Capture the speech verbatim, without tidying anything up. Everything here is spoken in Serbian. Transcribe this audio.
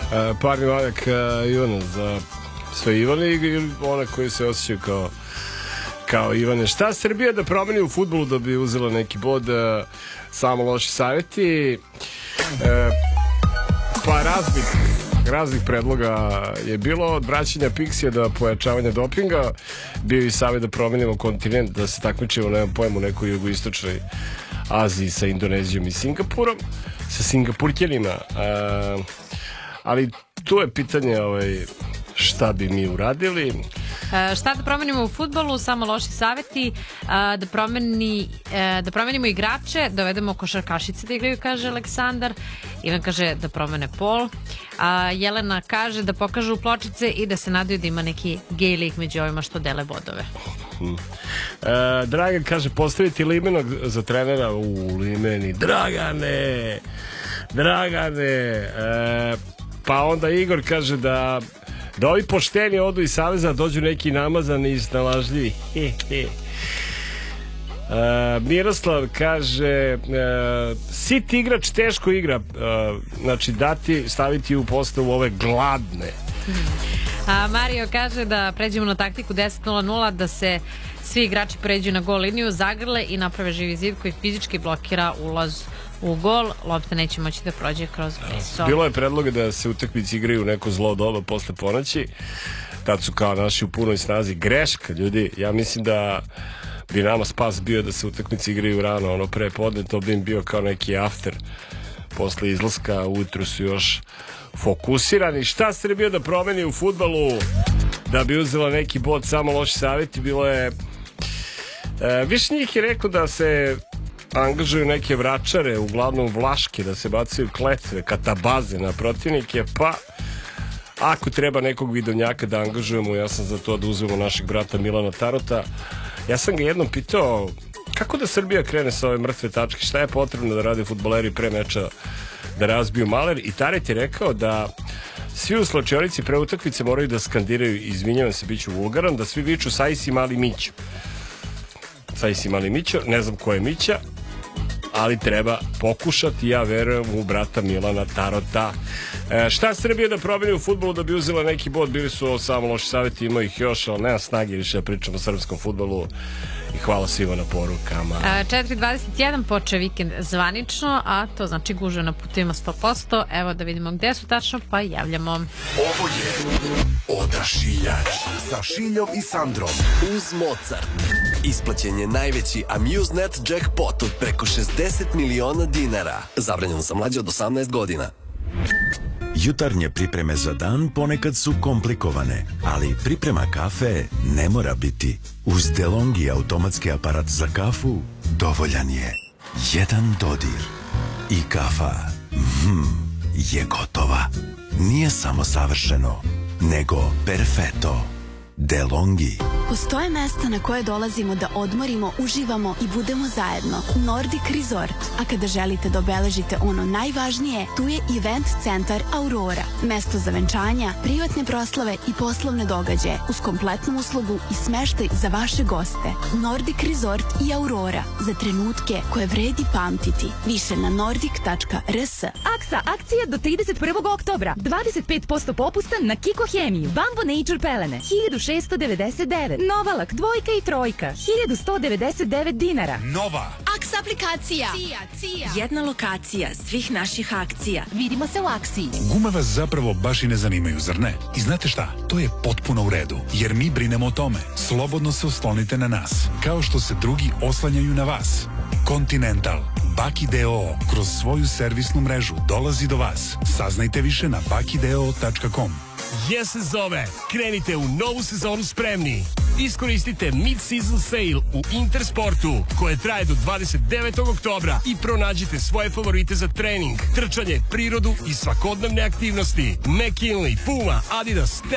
parni valjak Ivana za sve Ivane i one koji se osjećaju kao kao Ivane. Šta Srbija da promeni u fudbalu da bi uzela neki bod? Samo loši savjeti. Pa raznih raznih predloga je bilo, od vraćanja Pixija do pojačavanja dopinga. Bio i savjet da promenimo kontinent, da se takmičimo, nemam pojma, u nekoj jugoistočnoj Aziji sa Indonezijom i Singapurom, sa Singapurćanima. Uh, ali tu je pitanje ovaj, šta bi mi uradili. E, šta da promenimo u fudbalu? Samo loši savjeti. E, da, promeni, e, da promenimo igrače, dovedemo košarkašice da igraju, kaže Aleksandar. Ivan kaže da promene pol. A Jelena kaže da pokažu pločice i da se nadaju da ima neki gej lik među ovima što dele bodove. Hmm. E, Dragan kaže postaviti Limenog za trenera. U Limeni, Dragane Dragane e, pa onda Igor kaže da da ovi pošteni odu iz saveza, dođu neki namazani i snalažljivi. Uh, Miroslav kaže uh, sit igrač teško igra, uh, znači dati, staviti u postavu ove gladne. A Mario kaže da pređemo na taktiku deset nula nula, da se svi igrači pređu na gol liniju, zagrle i naprave živi zid koji fizički blokira ulaz u gol. Lopta neće moći da prođe kroz preso. Bilo je predloga da se utakmice igraju u neko zlo doba posle ponoći. Tad su kao naši u punoj snazi. Greška, ljudi. Ja mislim da bi nama spas bio da se utakmice igraju rano, ono pre podne, to bi im bio kao neki after posle izlaska, ujutru su još fokusirani. Šta Srbija da promeni u fudbalu da bi uzela neki bod? Samo loši savjeti. Bilo je e, više njih je rekao da se angažuju neke vračare, uglavnom Vlaške, da se bacaju kletve, katabaze na protivnike, pa ako treba nekog vidovnjaka da angažujemo, ja sam za to da uzmemo našeg brata Milana Tarota. Ja sam ga jednom pitao kako da Srbija krene sa ove mrtve tačke, šta je potrebno da rade fudbaleri pre meča da razbiju maler, i Taret je rekao da svi u slačionici pre utakmice moraju da skandiraju, izvinjavam se, bit ću vulgaran, da svi viču Sajsi mali Mićo. Sajsi mali Mićo, ne znam ko je Mića, ali treba pokušati, ja verujem u brata Milana Tarota. E, šta Srbija da promeni u fudbalu da bi uzela neki bod? Bili su samo loši savjeti, ima ih još, ali nema snage više da pričamo o srpskom fudbalu. I hvala svima na porukama. četiri dvadeset jedan poče vikend zvanično, a to znači gužve na putovima sto posto. Evo da vidimo gde su tačno, pa javljamo. Ovo je Odašiljač sa Šiljom i Sandrom uz Mozart. Isplaćen je najveći Amusenet jackpot od preko šezdeset miliona dinara. Zabranjeno za mlađe od osamnaest godina. Jutarnje pripreme za dan ponekad su komplikovane, ali priprema kafe ne mora biti. Uz DeLonghi automatski aparat za kafu dovoljan je jedan dodir i kafa mm, je gotova. Nije samo savršeno, nego perfetto. DeLonghi. Postoje mesta na koje dolazimo da odmorimo, uživamo i budemo zajedno. Nordic Resort. A kada želite da obeležite ono najvažnije, tu je Event centar Aurora. Mesto za venčanja, privatne proslave i poslovne događaje uz kompletnu uslugu i smeštaj za vaše goste. Nordic Resort i Aurora. Za trenutke koje vredi pamtiti. Više na nordic tačka r s. Aksa, akcija do trideset prvog oktobra. dvadeset pet posto popusta na Kiko Hemiju. Bambo Nature pelene. hiljadu šeststo devedeset devet. Novalak dvojka i trojka. hiljadu sto devedeset devet dinara. Nova Aksa aplikacija. Cija, cija. Jedna lokacija svih naših akcija. Vidimo se u akciji. Gume vas zapravo baš i ne zanimaju, zar ne? I znate šta? To je potpuno u redu, jer mi brinemo o tome. Slobodno se oslonite na nas, kao što se drugi oslanjaju na vas. Continental, Baki d o o kroz svoju servisnu mrežu dolazi do vas. Saznajte više na baki d o o tačka com. Jesen zove, krenite u novu sezonu spremni. Iskoristite mid-season sale u Intersportu, koje traje do dvadeset devetog oktobra, i pronađite svoje favorite za trening, trčanje, prirodu i svakodnevne aktivnosti. McKinley, Puma, Adidas,